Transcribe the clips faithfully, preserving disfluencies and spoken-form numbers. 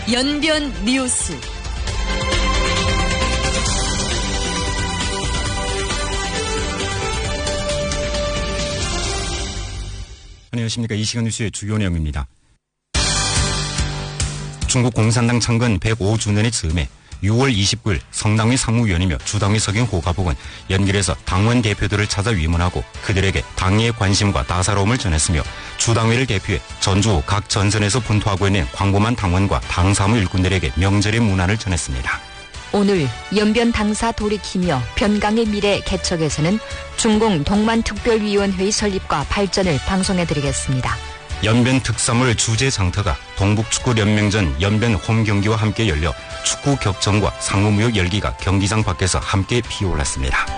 연변 뉴스. 안녕하십니까. 이 시간 뉴스의 주요 내용입니다. 중국 공산당 창건 백오 주년의 즈음에 유월 이십구일 성당위 상무위원이며 주당위 석인 호가복은 연길에서 당원 대표들을 찾아 위문하고 그들에게 당의 관심과 따사로움을 전했으며 주당위를 대표해 전주 각 전선에서 분투하고 있는 광범한 당원과 당사무 일꾼들에게 명절의 문안을 전했습니다. 오늘 연변 당사 돌이키며 변강의 미래 개척에서는 중공 동만특별위원회의 설립과 발전을 방송해드리겠습니다. 연변 특사물 주재 장터가 동북축구연맹전 연변 홈경기와 함께 열려 축구 격전과 상무무역 열기가 경기장 밖에서 함께 피어올랐습니다.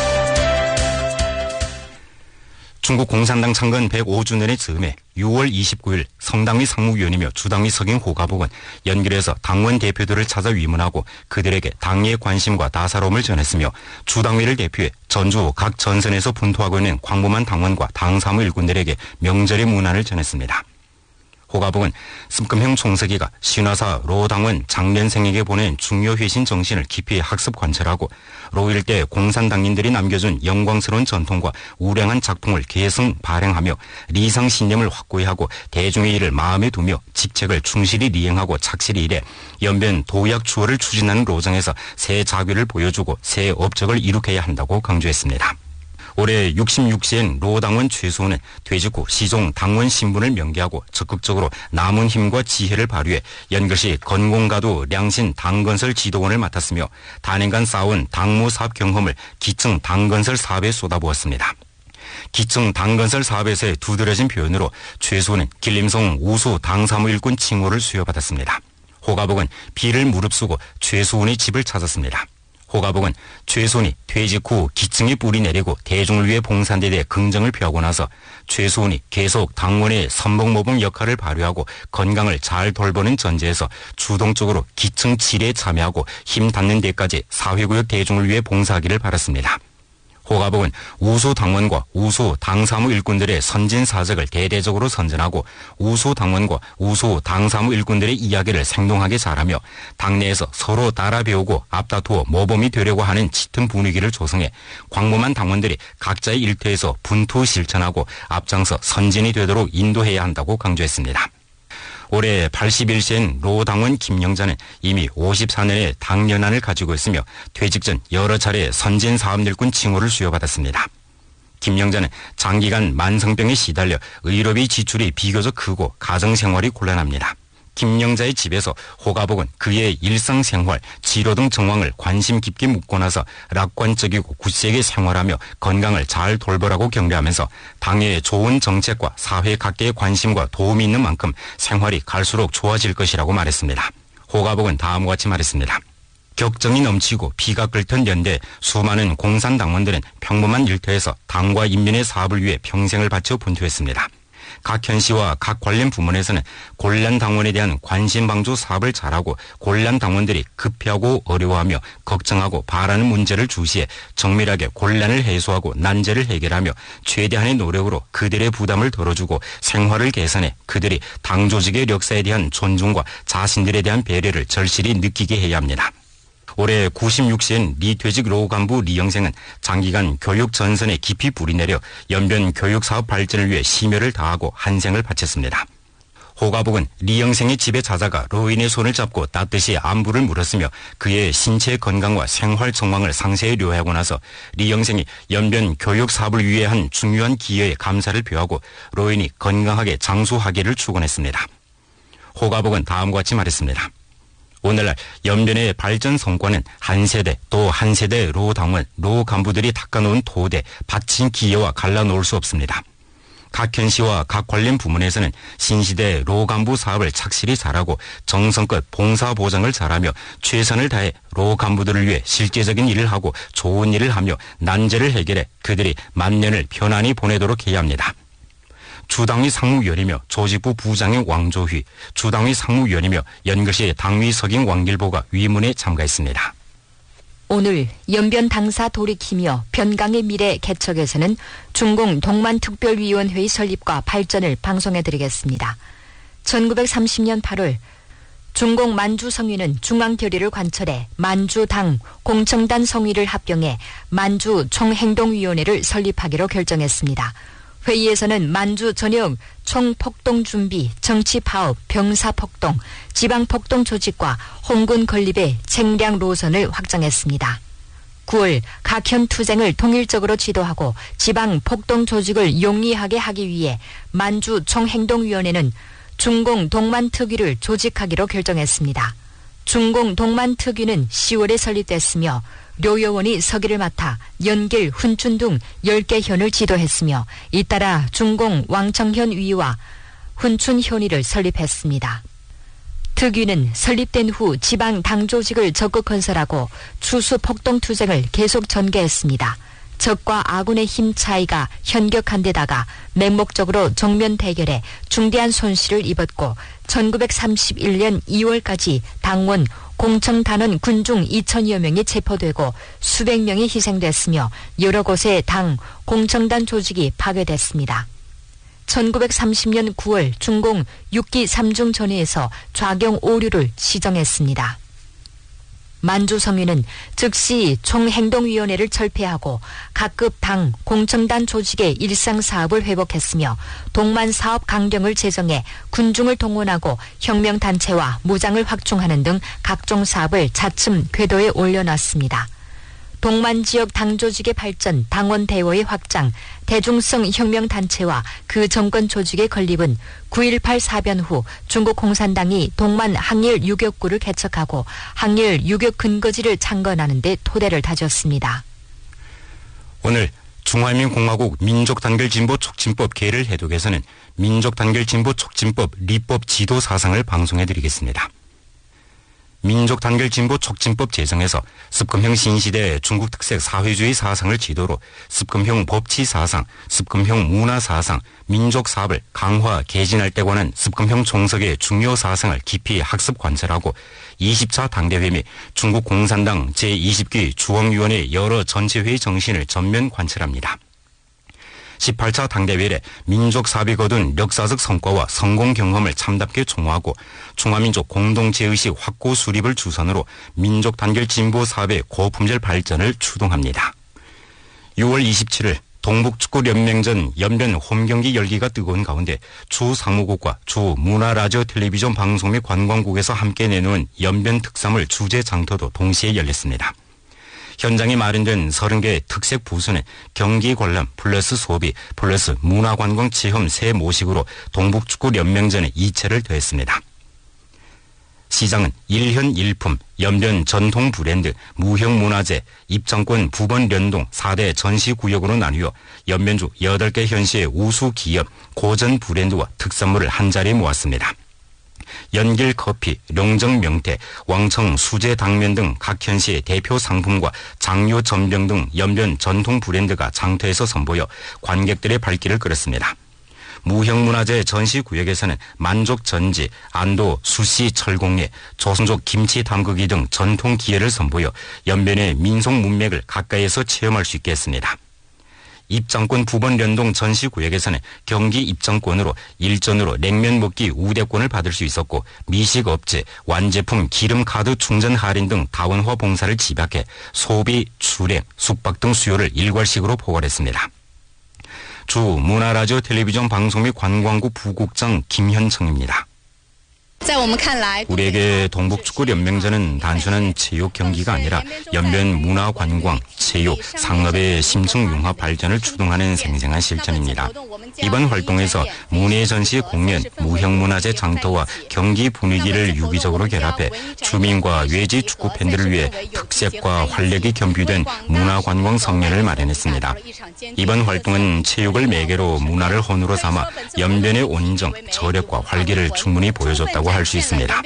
중국 공산당 창건 백오 주년의 즈음에 유월 이십구일 성당위 상무위원이며 주당위 석인 호가복은 연길에서 당원 대표들을 찾아 위문하고 그들에게 당의 관심과 따사로움을 전했으며 주당위를 대표해 전주 각 전선에서 분투하고 있는 광범한 당원과 당사무 일꾼들에게 명절의 문안을 전했습니다. 호가복은 습금형 총서기가 신화사 로당원 장년생에게 보낸 중요 회신 정신을 깊이 학습 관찰하고 로 일대 공산당인들이 남겨준 영광스러운 전통과 우량한 작품을 계승 발행하며 리상 신념을 확고히 하고 대중의 일을 마음에 두며 직책을 충실히 리행하고 착실히 일해 연변 도약 추월을 추진하는 로정에서 새 자규를 보여주고 새 업적을 이룩해야 한다고 강조했습니다. 올해 육십육 세인 로당원 최수호는 퇴직 후 시종 당원 신분을 명기하고 적극적으로 남은 힘과 지혜를 발휘해 연결시 건공가도 량신 당건설 지도원을 맡았으며 단행간 쌓아온 당무 사업 경험을 기층 당건설 사업에 쏟아부었습니다. 기층 당건설 사업에서의 두드러진 표현으로 최수호는 길림성 우수 당사무 일꾼 칭호를 수여받았습니다. 호가복은 비를 무릅쓰고 최수훈의 집을 찾았습니다. 호가복은 최수훈이 퇴직 후 기층에 뿌리 내리고 대중을 위해 봉사한 데 대해 긍정을 표하고 나서 최수훈이 계속 당원의 선봉모범 역할을 발휘하고 건강을 잘 돌보는 전제에서 주동적으로 기층 질에 참여하고 힘 닿는 데까지 사회구역 대중을 위해 봉사하기를 바랐습니다. 호가복은 우수 당원과 우수 당사무 일꾼들의 선진 사적을 대대적으로 선전하고 우수 당원과 우수 당사무 일꾼들의 이야기를 생동하게 잘하며 당내에서 서로 따라 배우고 앞다투어 모범이 되려고 하는 짙은 분위기를 조성해 광범한 당원들이 각자의 일터에서 분투 실천하고 앞장서 선진이 되도록 인도해야 한다고 강조했습니다. 올해 팔십일 세인 로 당원 김영자는 이미 오십사 년의 당연한을 가지고 있으며 퇴직 전 여러 차례 선진 사업일꾼 칭호를 수여받았습니다. 김영자는 장기간 만성병에 시달려 의료비 지출이 비교적 크고 가정생활이 곤란합니다. 김영자의 집에서 호가복은 그의 일상생활, 치료 등 정황을 관심 깊게 묻고 나서 낙관적이고 굳세게 생활하며 건강을 잘 돌보라고 격려하면서 당의 좋은 정책과 사회 각계의 관심과 도움이 있는 만큼 생활이 갈수록 좋아질 것이라고 말했습니다. 호가복은 다음과 같이 말했습니다. 격정이 넘치고 피가 끓던 연대 수많은 공산당원들은 평범한 일터에서 당과 인민의 사업을 위해 평생을 바쳐 분투했습니다. 각 현시와 각 관련 부문에서는 곤란 당원에 대한 관심 방조 사업을 잘하고 곤란 당원들이 급해하고 어려워하며 걱정하고 바라는 문제를 주시해 정밀하게 곤란을 해소하고 난제를 해결하며 최대한의 노력으로 그들의 부담을 덜어주고 생활을 개선해 그들이 당 조직의 역사에 대한 존중과 자신들에 대한 배려를 절실히 느끼게 해야 합니다. 올해 구십육 세인 리퇴직 로 간부 리영생은 장기간 교육 전선에 깊이 뿌리내려 연변 교육사업 발전을 위해 심혈을 다하고 한생을 바쳤습니다. 호가복은 리영생의 집에 찾아가 로인의 손을 잡고 따뜻이 안부를 물었으며 그의 신체 건강과 생활 정황을 상세히 료하고 나서 리영생이 연변 교육사업을 위해 한 중요한 기여에 감사를 표하고 로인이 건강하게 장수하기를 축원했습니다. 호가복은 다음과 같이 말했습니다. 오늘날 연변의 발전 성과는 한 세대 또 한 세대 로 당원, 로 간부들이 닦아놓은 토대, 바친 기여와 갈라놓을 수 없습니다. 각 현시와 각 관련 부문에서는 신시대 로 간부 사업을 착실히 잘하고 정성껏 봉사 보장을 잘하며 최선을 다해 로 간부들을 위해 실제적인 일을 하고 좋은 일을 하며 난제를 해결해 그들이 만년을 편안히 보내도록 해야 합니다. 주당위 상무위원이며 조직부 부장의 왕조휘, 주당위 상무위원이며 연결시 당위 석인 왕길보가 위문에 참가했습니다. 오늘 연변 당사 돌이키며 변강의 미래 개척에서는 중공 동만특별위원회의 설립과 발전을 방송해드리겠습니다. 천구백삼십 년 팔월 중공 만주 성위는 중앙 결의를 관철해 만주당, 공청단 성위를 합병해 만주 총행동위원회를 설립하기로 결정했습니다. 회의에서는 만주 전역 총폭동 준비, 정치파업, 병사폭동, 지방폭동 조직과 홍군 건립의 책량 노선을 확정했습니다. 구월 각현 투쟁을 통일적으로 지도하고 지방 폭동 조직을 용이하게 하기 위해 만주 총행동위원회는 중공 동만특위를 조직하기로 결정했습니다. 중공 동만특위는 시월에 설립됐으며 료여원이 서기를 맡아 연길, 훈춘 등 열 개 현을 지도했으며 잇따라 중공 왕청현 위와 훈춘 현위를 설립했습니다. 특위는 설립된 후 지방 당 조직을 적극 건설하고 추수 폭동 투쟁을 계속 전개했습니다. 적과 아군의 힘 차이가 현격한 데다가 맹목적으로 정면 대결에 중대한 손실을 입었고 천구백삼십일 년 이월까지 당원, 공청단원 군중 이천여 명이 체포되고 수백 명이 희생됐으며 여러 곳의 당, 공청단 조직이 파괴됐습니다. 천구백삼십 년 구월 중공 육 기 삼 중 전회에서 좌경 오류를 시정했습니다. 만주성위는 즉시 총행동위원회를 철폐하고 각급 당, 공청단 조직의 일상사업을 회복했으며 동만사업 강령을 제정해 군중을 동원하고 혁명단체와 무장을 확충하는 등 각종 사업을 차츰 궤도에 올려놨습니다. 동만지역 당조직의 발전, 당원 대우의 확장, 대중성 혁명단체와 그 정권 조직의 건립은 구일팔 사변 후 중국 공산당이 동만 항일 유격구를 개척하고 항일 유격 근거지를 창건하는 데 토대를 다졌습니다. 오늘 중화민공화국 민족단결진보촉진법 개를 해독에서는 민족단결진보촉진법 리법 지도 사상을 방송해드리겠습니다. 민족단결진보촉진법 제정에서 습금형 신시대 중국 특색 사회주의 사상을 지도로 습금형 법치 사상, 습금형 문화 사상, 민족 사업을 강화, 개진할 때 관한 습금형 종석의 중요 사상을 깊이 학습 관찰하고 이십 차 당대회 및 중국 공산당 제이십 기 주홍위원회 여러 전체회의 정신을 전면 관찰합니다. 십팔 차 당대회에 민족 사업이 거둔 역사적 성과와 성공 경험을 참답게 총화하고 중화민족 공동체의식 확고 수립을 주선으로 민족 단결 진보 사업의 고품질 발전을 추동합니다. 유월 이십칠일 동북축구연맹전 연변 홈경기 열기가 뜨거운 가운데 주 상무국과 주 문화라디오 텔레비전 방송 및 관광국에서 함께 내놓은 연변 특산물 주제 장터도 동시에 열렸습니다. 현장에 마련된 서른 개의 특색 부수는 경기 관람 플러스 소비 플러스 문화관광 체험 세 모식으로 동북축구연맹전에 이체를 더했습니다. 시장은 일현 일품, 연변 전통 브랜드, 무형문화재, 입장권 부번 연동 사 대 전시구역으로 나뉘어 연변주 여덟 개 현시의 우수 기업, 고전 브랜드와 특산물을 한자리에 모았습니다. 연길 커피, 룡정 명태, 왕청 수제 당면 등 각 현시의 대표 상품과 장료 전병 등 연변 전통 브랜드가 장터에서 선보여 관객들의 발길을 끌었습니다. 무형문화재 전시구역에서는 만족 전지, 안도 수시 철공예, 조선족 김치 담그기 등 전통 기회를 선보여 연변의 민속 문맥을 가까이에서 체험할 수 있게 했습니다. 입장권 부번 연동 전시구역에서는 경기 입장권으로 일전으로 냉면 먹기 우대권을 받을 수 있었고 미식업체, 완제품 기름카드 충전 할인 등 다원화 봉사를 집약해 소비, 출행, 숙박 등 수요를 일괄식으로 포괄했습니다. 주 문화라디오 텔레비전 방송 및 관광국 부국장 김현청입니다. 우리에게 동북축구연맹전은 단순한 체육 경기가 아니라 연변 문화관광, 체육, 상업의 심층 융합 발전을 추동하는 생생한 실천입니다. 이번 활동에서 문예전시 공연, 무형문화재 장터와 경기 분위기를 유기적으로 결합해 주민과 외지 축구 팬들을 위해 특색과 활력이 겸비된 문화관광 성면을 마련했습니다. 이번 활동은 체육을 매개로 문화를 혼으로 삼아 연변의 온정, 저력과 활기를 충분히 보여줬다고 할 수 있습니다.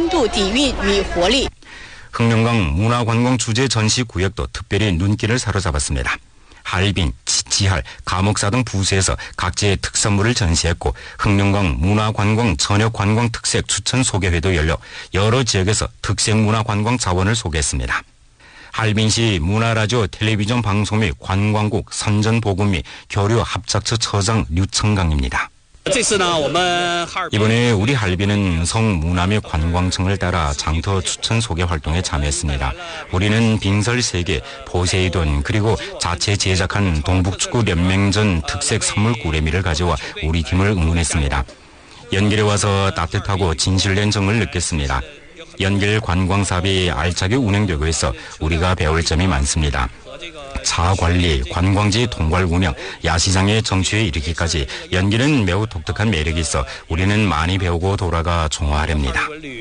흑룡강 문화관광 주제 전시구역도 특별히 눈길을 사로잡았습니다. 할빈, 지할, 감옥사 등 부수에서 각지의 특산물을 전시했고 흑룡강 문화관광 전역관광 특색 추천 소개회도 열려 여러 지역에서 특색 문화관광 자원을 소개했습니다. 할빈시 문화라디오 텔레비전 방송 및 관광국 선전보급 및 교류 합작처 처장 류청강입니다. 이번에 우리 할비는 성무남의 관광청을 따라 장터 추천 소개 활동에 참여했습니다. 우리는 빙설 세 개, 포세이돈 그리고 자체 제작한 동북축구연맹전 특색 선물 꾸레미를 가져와 우리 팀을 응원했습니다. 연길에 와서 따뜻하고 진실된 정을 느꼈습니다. 연길 관광사업이 알차게 운영되고 있어 우리가 배울 점이 많습니다. 차 관리, 관광지 통괄 운영, 야시장의 정취에 이르기까지 연길은 매우 독특한 매력이 있어 우리는 많이 배우고 돌아가 종화하렵니다.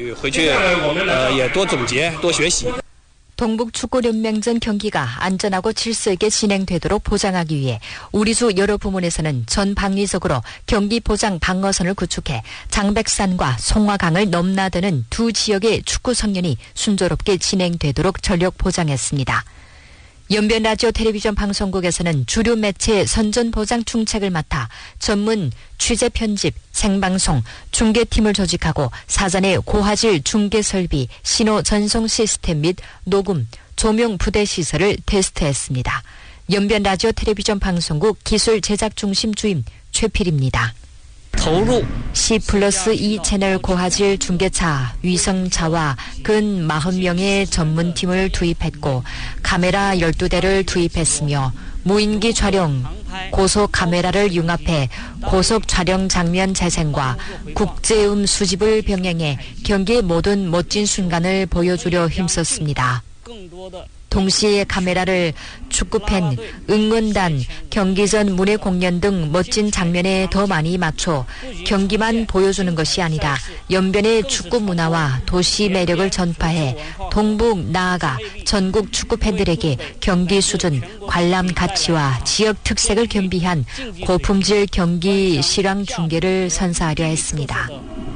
동북축구연맹전 경기가 안전하고 질서 있게 진행되도록 보장하기 위해 우리수 여러 부문에서는 전방위적으로 경기 보장 방어선을 구축해 장백산과 송화강을 넘나드는 두 지역의 축구 성년이 순조롭게 진행되도록 전력 보장했습니다. 연변 라디오 텔레비전 방송국에서는 주류 매체 선전 보장 중책을 맡아 전문 취재 편집, 생방송, 중계팀을 조직하고 사전에 고화질 중계 설비, 신호 전송 시스템 및 녹음, 조명 부대 시설을 테스트했습니다. 연변 라디오 텔레비전 방송국 기술 제작 중심 주임 최필입니다. C 플러스 이 채널 고화질 중계차, 위성차와 근 사십 명의 전문팀을 투입했고 카메라 열두 대를 투입했으며 무인기 촬영, 고속 카메라를 융합해 고속 촬영 장면 재생과 국제음 수집을 병행해 경기의 모든 멋진 순간을 보여주려 힘썼습니다. 동시에 카메라를 축구팬, 응원단, 경기 전 문화 공연 등 멋진 장면에 더 많이 맞춰 경기만 보여주는 것이 아니라 연변의 축구 문화와 도시 매력을 전파해 동북 나아가 전국 축구팬들에게 경기 수준, 관람 가치와 지역 특색을 겸비한 고품질 경기 실황 중계를 선사하려 했습니다.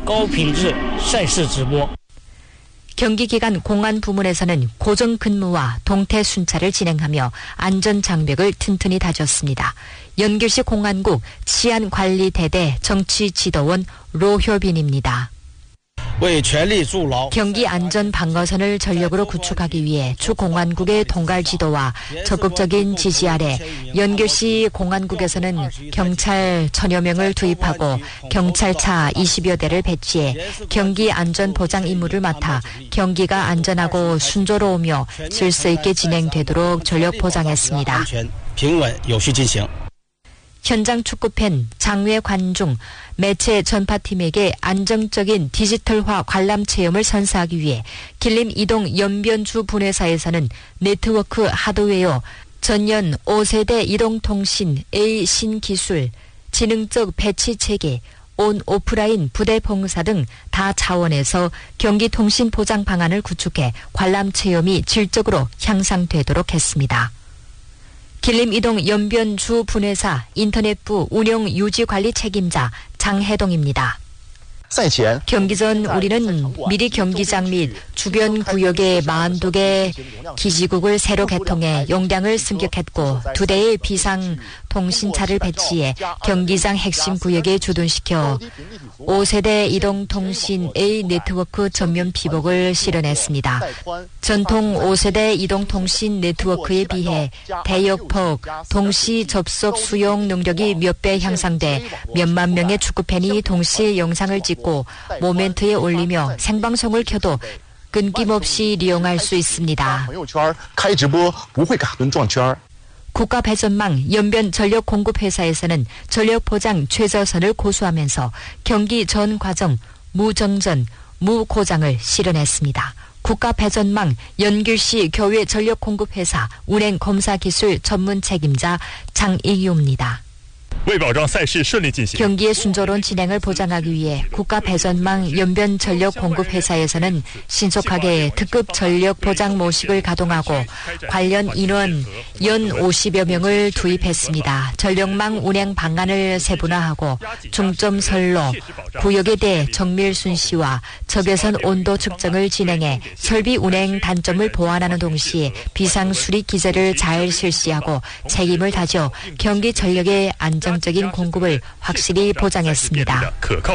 경기 기간 공안 부문에서는 고정 근무와 동태 순찰을 진행하며 안전 장벽을 튼튼히 다졌습니다. 연길시 공안국 치안관리대대 정치지도원 로효빈입니다. 경기 안전 방어선을 전력으로 구축하기 위해 주 공안국의 동갈 지도와 적극적인 지시 아래 연길시 공안국에서는 경찰 천여 명을 투입하고 경찰차 이십여 대를 배치해 경기 안전 보장 임무를 맡아 경기가 안전하고 순조로우며 질서 있게 진행되도록 전력 보장했습니다. 현장 축구팬, 장외 관중, 매체 전파팀에게 안정적인 디지털화 관람 체험을 선사하기 위해 길림 이동 연변주 분회사에서는 네트워크 하드웨어, 전년 오 세대 이동통신 A 신기술, 지능적 배치 체계, 온 오프라인 부대 봉사 등 다 차원에서 경기 통신 보장 방안을 구축해 관람 체험이 질적으로 향상되도록 했습니다. 길림 이동 연변주 분회사 인터넷부 운영 유지 관리 책임자 장혜동입니다. 경기 전 우리는 미리 경기장 및 주변 구역에 사십이 개 기지국을 새로 개통해 용량을 승격했고 두 대의 비상 통신차를 배치해 경기장 핵심 구역에 주둔시켜 오 세대 이동통신 A 네트워크 전면 피복을 실현했습니다. 전통 오 세대 이동통신 네트워크에 비해 대역폭, 동시 접속 수용 능력이 몇 배 향상돼 몇만 명의 축구팬이 동시에 영상을 찍고 모멘트에 올리며 생방송을 켜도 끊김없이 이용할 수 있습니다. 국가배전망 연변 전력 공급 회사에서는 전력 보장 최저선을 고수하면서 경기 전 과정 무정전, 무고장을 실현했습니다. 국가배전망 연길시 교외 전력 공급 회사 운행 검사 기술 전문 책임자 장이유입니다. 경기의 순조로운 진행을 보장하기 위해 국가배전망 연변 전력 공급 회사에서는 신속하게 특급 전력 보장 모식을 가동하고 관련 인원 연 오십여 명을 투입했습니다. 전력망 운행 방안을 세분화하고 중점 선로, 구역에 대해 정밀 순시와 적외선 온도 측정을 진행해 설비 운행 단점을 보완하는 동시에 비상 수리 기제를 잘 실시하고 책임을 다져 경기 전력의 안정 적인 공급을 확실히 보장했습니다.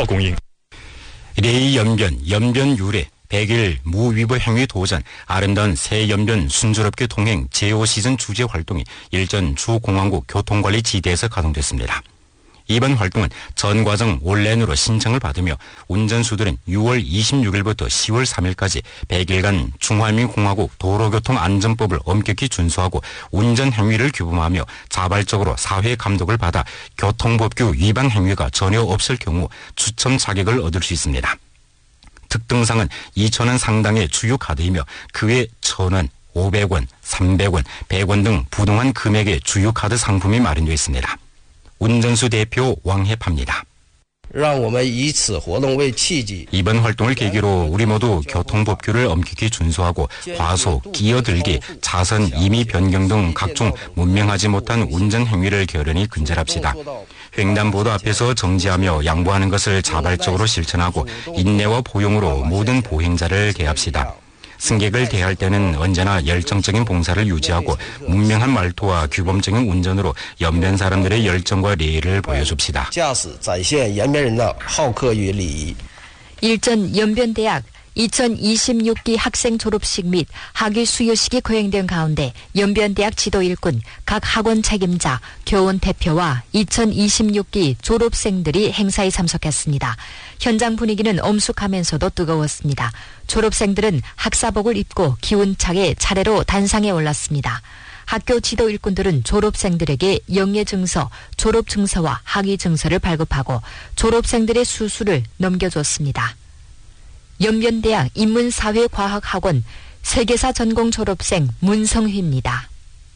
레이 연변, 연변 유래, 백일 무위보 행위 도전, 아름다운 새 연변 순조롭게 통행 제오 시즌 주제 활동이 일전 주공항국 교통관리 지대에서 가동됐습니다. 이번 활동은 전 과정 온라인으로 신청을 받으며 운전수들은 유월 이십육일부터 시월 삼일까지 백 일간 중화민공화국 도로교통안전법을 엄격히 준수하고 운전 행위를 규범하며 자발적으로 사회 감독을 받아 교통법규 위반 행위가 전혀 없을 경우 추첨 자격을 얻을 수 있습니다. 특등상은 이천 원 상당의 주요 카드이며 그 외 천 원, 오백 원, 삼백 원, 백 원 등 부동한 금액의 주요 카드 상품이 마련되어 있습니다. 운전수 대표 왕해파입니다. 이번 활동을 계기로 우리 모두 교통법규를 엄격히 준수하고 과속, 끼어들기, 차선 임의 변경 등 각종 문명하지 못한 운전 행위를 결연히 근절합시다. 횡단보도 앞에서 정지하며 양보하는 것을 자발적으로 실천하고 인내와 포용으로 모든 보행자를 대합시다. 승객을 대할 때는 언제나 열정적인 봉사를 유지하고 문명한 말투와 규범적인 운전으로 연변 사람들의 열정과礼의를 보여줍시다. 일전 연변대학 이천이십육 기 학생 졸업식 및 학위 수여식이 거행된 가운데 연변대학 지도 일꾼, 각 학원 책임자, 교원 대표와 이천이십육 기 졸업생들이 행사에 참석했습니다. 현장 분위기는 엄숙하면서도 뜨거웠습니다. 졸업생들은 학사복을 입고 기운차게 차례로 단상에 올랐습니다. 학교 지도 일꾼들은 졸업생들에게 영예증서, 졸업증서와 학위증서를 발급하고 졸업생들의 수수를 넘겨줬습니다. 연변대학 인문사회과학학원 세계사 전공 졸업생 문성휘입니다.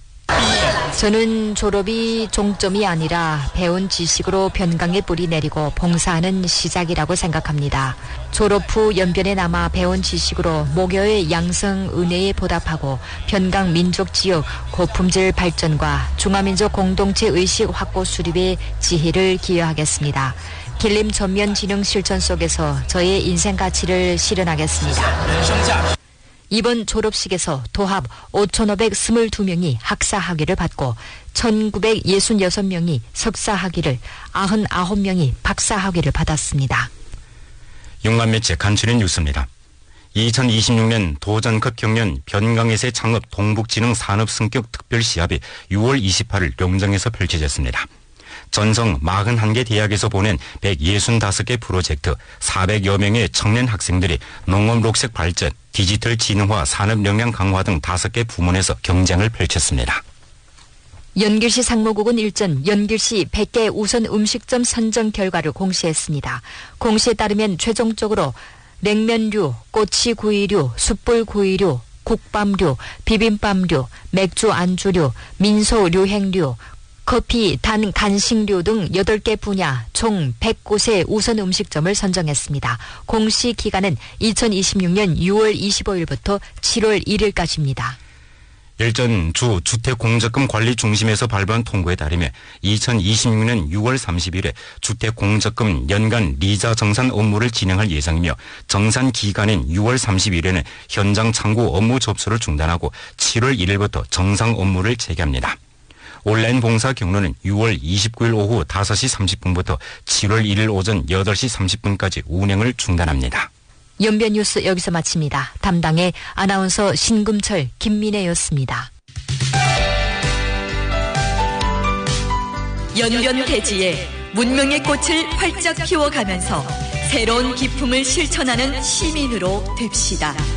저는 졸업이 종점이 아니라 배운 지식으로 변강에 뿌리 내리고 봉사하는 시작이라고 생각합니다. 졸업 후 연변에 남아 배운 지식으로 모교의 양성 은혜에 보답하고 변강 민족 지역 고품질 발전과 중화민족 공동체 의식 확고 수립에 지혜를 기여하겠습니다. 길림 전면 진흥 실천 속에서 저의 인생 가치를 실현하겠습니다. 이번 졸업식에서 도합 오천오백이십이 명이 학사 학위를 받고 천구백육십육 명이 석사 학위를, 구십구 명이 박사 학위를 받았습니다. 용감매체 간추린 뉴스입니다. 이천이십육 년 도전급 경연 변강에세 창업 동북진흥 산업승격특별시합이 유월 이십팔일 용정에서 펼쳐졌습니다. 전성 사십일 개 대학에서 보낸 백육십오 개 프로젝트, 사백여 명의 청년 학생들이 농업 녹색 발전, 디지털 진흥화, 산업 역량 강화 등 다섯 개 부문에서 경쟁을 펼쳤습니다. 연길시 상무국은 일전 연길시 백 개 우선 음식점 선정 결과를 공시했습니다. 공시에 따르면 최종적으로 냉면류, 꼬치구이류, 숯불구이류, 국밥류, 비빔밥류, 맥주 안주류, 민소 류행류, 커피, 단, 간식류 등 여덟 개 분야 총 백 곳의 우선 음식점을 선정했습니다. 공시 기간은 이천이십육 년 유월 이십오일부터 칠월 일일까지입니다. 일전 주 주택공적금 관리중심에서 발부한 통보에 따르면 이천이십육 년 유월 삼십일에 주택공적금 연간 리자 정산 업무를 진행할 예정이며 정산 기간인 유월 삼십일에는 현장 창구 업무 접수를 중단하고 칠월 일일부터 정상 업무를 재개합니다. 온라인 봉사 경로는 유월 이십구일 오후 다섯 시 삼십 분부터 칠월 일일 오전 여덟 시 삼십 분까지 운행을 중단합니다. 연변 뉴스 여기서 마칩니다. 담당의 아나운서 신금철, 김민혜였습니다. 연변 대지에 문명의 꽃을 활짝 피워가면서 새로운 기품을 실천하는 시민으로 됩시다.